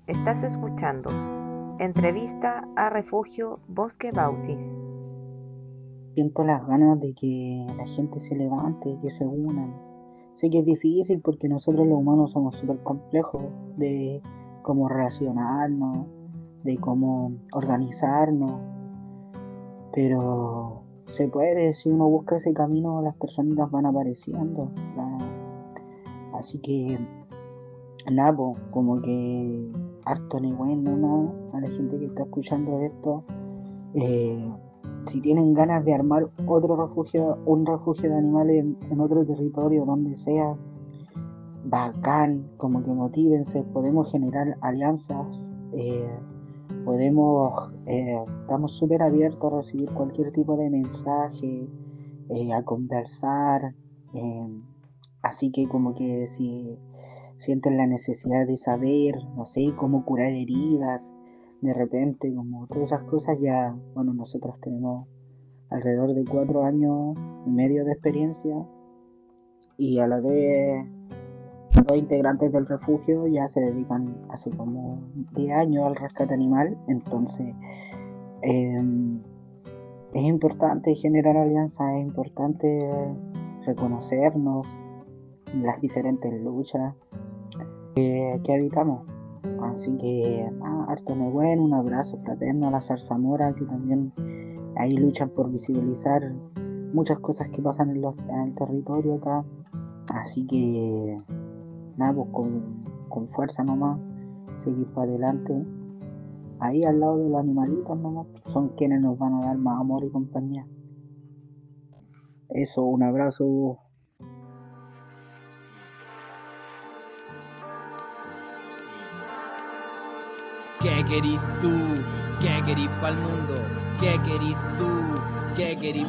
Estás escuchando Entrevista a Refugio Bosque Baucis. Siento las ganas de que la gente se levante, que se unan. Sé que es difícil porque nosotros los humanos somos súper complejos de cómo relacionarnos, de cómo organizarnos, pero se puede, si uno busca ese camino, las personitas van apareciendo. Así que, nada, po, como que harto ni bueno nomás a la gente que está escuchando esto. Eh, si tienen ganas de armar otro refugio, un refugio de animales en otro territorio, donde sea, bacán, como que motívense, podemos generar alianzas, estamos súper abiertos a recibir cualquier tipo de mensaje, a conversar, eh, así que como que si sienten la necesidad de saber, no sé, cómo curar heridas, de repente, como todas esas cosas ya, bueno, nosotros tenemos alrededor de 4 años y medio de experiencia y a la vez dos integrantes del refugio ya se dedican hace como 10 años al rescate animal, entonces eh, es importante generar alianzas, es importante reconocernos en las diferentes luchas que habitamos. Así que nada, harto Nehuen, un abrazo fraterno a la Zarzamora, que también ahí luchan por visibilizar muchas cosas que pasan en el territorio acá. Así que nada, pues con fuerza nomás, seguir para adelante. Ahí al lado de los animalitos nomás, son quienes nos van a dar más amor y compañía. Eso, un abrazo. ¿Qué querís tú? ¿Qué querís pa'l mundo? ¿Qué querís tú? ¿Qué querís